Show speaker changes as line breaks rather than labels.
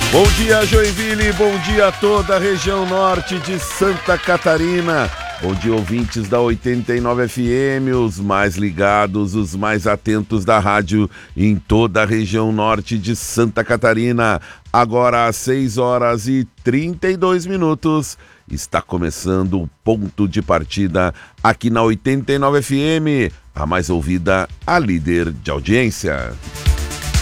Bom dia, Joinville, bom dia a toda a região norte de Santa Catarina. Bom dia, ouvintes da 89 FM, os mais ligados, os mais atentos da rádio em toda a região norte de Santa Catarina. Agora às 6h32, está começando o ponto de partida aqui na 89 FM, a mais ouvida, a líder de audiência.